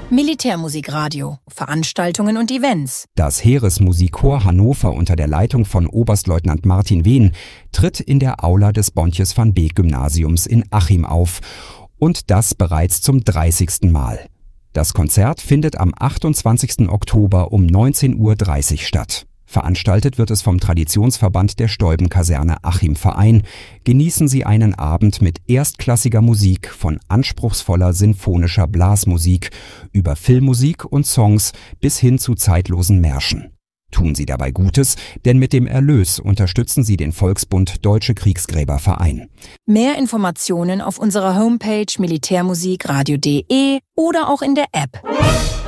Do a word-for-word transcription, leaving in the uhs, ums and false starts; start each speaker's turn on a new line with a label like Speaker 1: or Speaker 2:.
Speaker 1: Militärmusikradio, Veranstaltungen und Events.
Speaker 2: Das Heeresmusikchor Hannover unter der Leitung von Oberstleutnant Martin Wehn tritt in der Aula des Bontjes van Beek Gymnasiums in Achim auf. Und das bereits zum dreißigsten Mal. Das Konzert findet am achtundzwanzigsten Oktober um neunzehn Uhr dreißig statt. Veranstaltet wird es vom Traditionsverband der Stäubenkaserne Achim Verein. Genießen Sie einen Abend mit erstklassiger Musik, von anspruchsvoller sinfonischer Blasmusik, über Filmmusik und Songs bis hin zu zeitlosen Märschen. Tun Sie dabei Gutes, denn mit dem Erlös unterstützen Sie den Volksbund Deutsche Kriegsgräberverein.
Speaker 1: Mehr Informationen auf unserer Homepage militärmusikradio punkt de oder auch in der App.